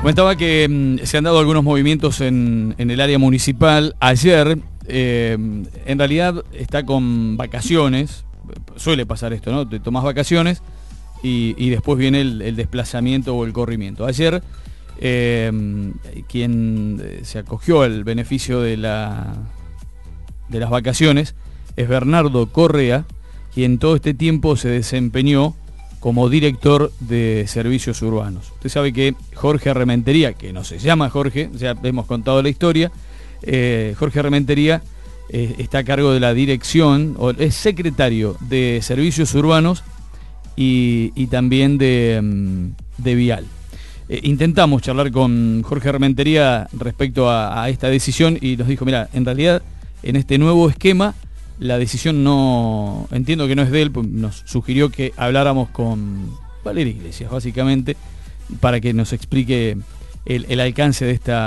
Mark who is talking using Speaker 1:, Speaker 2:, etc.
Speaker 1: Comentaba que se han dado algunos movimientos en el área municipal. Ayer, en realidad, está con vacaciones. Suele pasar esto, ¿no? Te tomás vacaciones y después viene el desplazamiento o el corrimiento. Ayer, quien se acogió al beneficio de las vacaciones es Bernardo Correa, quien todo este tiempo se desempeñó como director de servicios urbanos. Usted sabe que Jorge Armentería, que no se llama Jorge, ya hemos contado la historia, Jorge Armentería está a cargo de la dirección, o es secretario de servicios urbanos y también de Vial. Intentamos charlar con Jorge Armentería respecto a esta decisión y nos dijo, mira, en realidad en este nuevo esquema la decisión no, entiendo que no es de él, pues nos sugirió que habláramos con Valeria Iglesias, básicamente, para que nos explique el alcance de esta